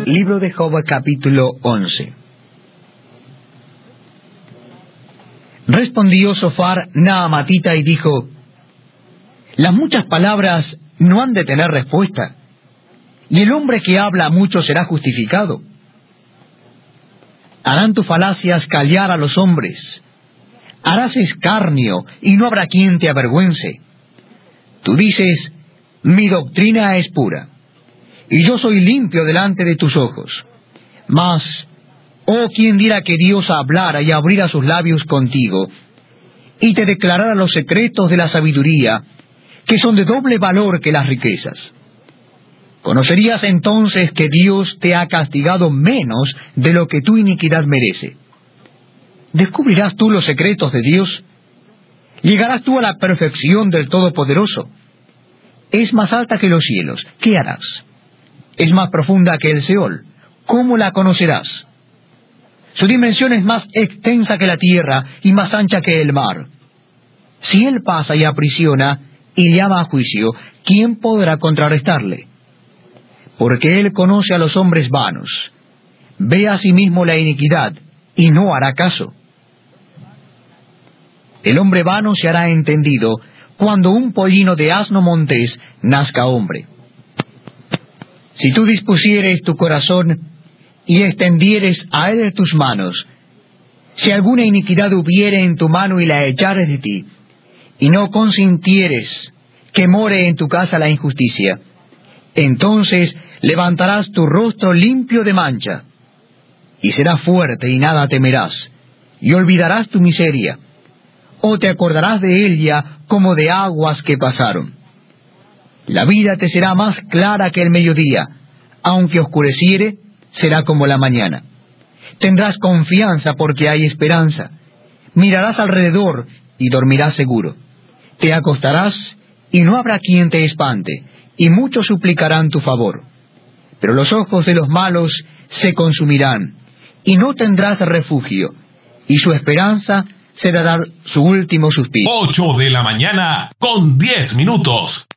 Libro de Job, capítulo 11. Respondió Sofar Naamatita y dijo: las muchas palabras no han de tener respuesta, y el hombre que habla mucho será justificado. Harán tus falacias callar a los hombres, harás escarnio, y no habrá quien te avergüence. Tú dices: mi doctrina es pura, y yo soy limpio delante de tus ojos. Mas, oh, quien diera que Dios hablara y abriera sus labios contigo, y te declarara los secretos de la sabiduría, que son de doble valor que las riquezas. Conocerías entonces que Dios te ha castigado menos de lo que tu iniquidad merece. ¿Descubrirás tú los secretos de Dios? ¿Llegarás tú a la perfección del Todopoderoso? Es más alta que los cielos, ¿qué harás? Es más profunda que el Seol, ¿cómo la conocerás? Su dimensión es más extensa que la tierra y más ancha que el mar. Si Él pasa y aprisiona y llama a juicio, ¿quién podrá contrarrestarle? Porque Él conoce a los hombres vanos, ve a sí mismo la iniquidad y no hará caso. El hombre vano se hará entendido cuando un pollino de asno montés nazca hombre. Si tú dispusieres tu corazón y extendieres a él tus manos, si alguna iniquidad hubiere en tu mano y la echares de ti, y no consintieres que more en tu casa la injusticia, entonces levantarás tu rostro limpio de mancha, y serás fuerte y nada temerás, y olvidarás tu miseria, o te acordarás de ella como de aguas que pasaron. La vida te será más clara que el mediodía, aunque oscureciere, será como la mañana. Tendrás confianza porque hay esperanza. Mirarás alrededor y dormirás seguro. Te acostarás y no habrá quien te espante, y muchos suplicarán tu favor. Pero los ojos de los malos se consumirán, y no tendrás refugio, y su esperanza será dar su último suspiro. 8 de la mañana con 10 minutos.